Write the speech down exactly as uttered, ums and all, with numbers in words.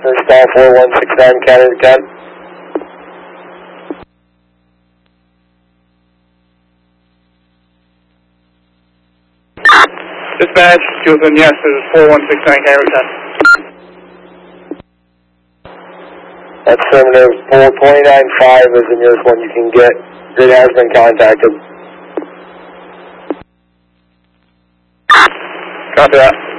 Install four one six nine, counter to ten. Dispatch, Houston, yes, this is four one six nine, counter to ten. That's affirmative. Pool twenty-nine five is the nearest one you can get. It has been contacted. Copy that.